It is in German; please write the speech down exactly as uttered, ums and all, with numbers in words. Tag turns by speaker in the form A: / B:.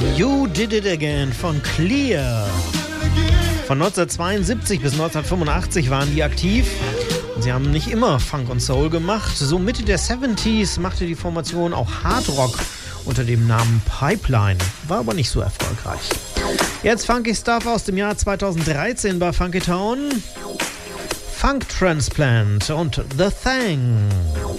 A: You Did It Again von Clear. Von neunzehnhundertzweiundsiebzig bis neunzehnhundertfünfundachtzig waren die aktiv. Und sie haben nicht immer Funk und Soul gemacht. So Mitte der siebziger machte die Formation auch Hard Rock unter dem Namen Pipeline. War aber nicht so erfolgreich. Jetzt Funky Stuff aus dem Jahr zweitausenddreizehn bei Funky Town. Funk Transplant und The Thing.